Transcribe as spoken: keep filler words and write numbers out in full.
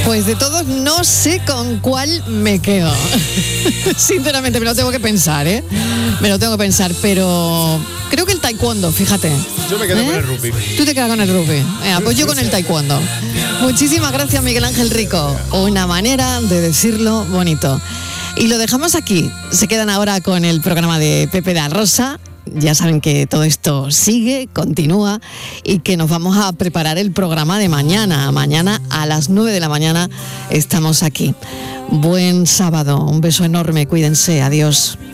Pues de todos no sé con cuál me quedo. Sinceramente me lo tengo que pensar, ¿eh? Me lo tengo que pensar, pero creo que el taekwondo, fíjate. Yo me quedo ¿Eh? con el rugby. Tú te quedas con el rugby. Venga, pues yo con el taekwondo. Muchísimas gracias, Miguel Ángel Rico. Una manera de decirlo bonito. Y lo dejamos aquí. Se quedan ahora con el programa de Pepe da Rosa. Ya saben que todo esto sigue, continúa y que nos vamos a preparar el programa de mañana. Mañana a las nueve de la mañana estamos aquí. Buen sábado, un beso enorme, cuídense, adiós.